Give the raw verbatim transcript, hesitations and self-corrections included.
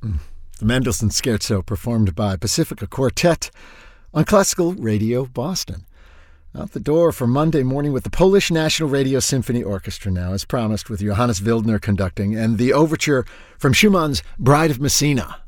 The Mendelssohn Scherzo performed by Pacifica Quartet on Classical Radio Boston. Out the door for Monday morning with the Polish National Radio Symphony Orchestra now, as promised, with Johannes Wildner conducting, and the overture from Schumann's Bride of Messina.